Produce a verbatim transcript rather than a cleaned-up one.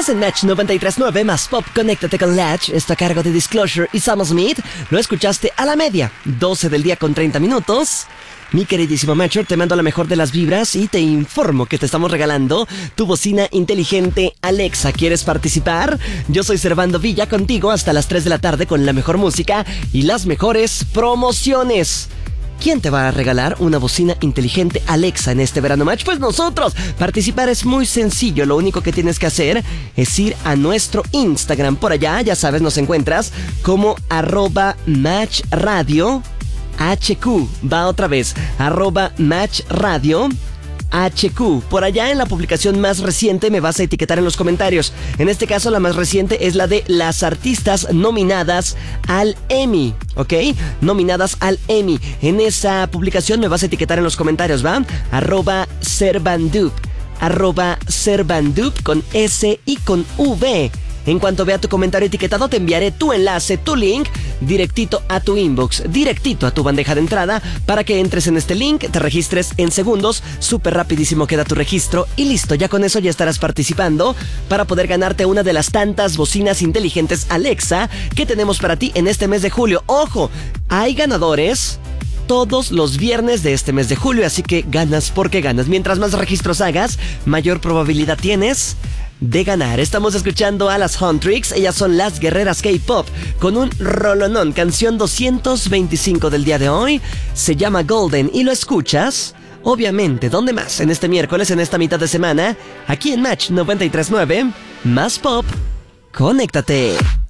Estás en Match noventa y tres punto nueve más Pop, conéctate con Latch. Está a cargo de Disclosure y Sam Smith. Lo escuchaste a la media, doce del día con treinta minutos. Mi queridísimo Matcher, te mando la mejor de las vibras y te informo que te estamos regalando tu bocina inteligente Alexa. ¿Quieres participar? Yo soy Servando Villa, contigo hasta las tres de la tarde con la mejor música y las mejores promociones. ¿Quién te va a regalar una bocina inteligente Alexa en este verano Match? Pues nosotros. Participar es muy sencillo. Lo único que tienes que hacer es ir a nuestro Instagram. Por allá, ya sabes, nos encuentras como arroba Match Radio H Q. Va otra vez, arroba Match Radio H Q. Por allá en la publicación más reciente me vas a etiquetar en los comentarios. En este caso la más reciente es la de las artistas nominadas al Emmy, ¿ok? Nominadas al Emmy. En esa publicación me vas a etiquetar en los comentarios, ¿va? Arroba Servandup. Arroba Servandup con S y con V. En cuanto vea tu comentario etiquetado, te enviaré tu enlace, tu link, directito a tu inbox, directito a tu bandeja de entrada, para que entres en este link, te registres en segundos, súper rapidísimo queda tu registro y listo, ya con eso ya estarás participando para poder ganarte una de las tantas bocinas inteligentes Alexa que tenemos para ti en este mes de julio. ¡Ojo! Hay ganadores todos los viernes de este mes de julio, así que ganas porque ganas. Mientras más registros hagas, mayor probabilidad tienes de ganar. Estamos escuchando a las Huntrix. Ellas son las guerreras K-pop con un rolonón, canción doscientos veinticinco del día de hoy. Se llama Golden y lo escuchas, obviamente, ¿dónde más? En este miércoles, en esta mitad de semana, aquí en Match noventa y tres punto nueve, más Pop, conéctate.